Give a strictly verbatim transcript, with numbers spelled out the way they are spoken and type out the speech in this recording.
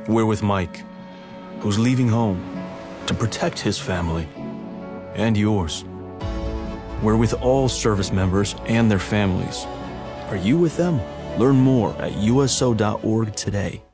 We're with Mike, who's leaving home to protect his family and yours. We're with all service members and their families. Are you with them? Learn more at U S O dot org today.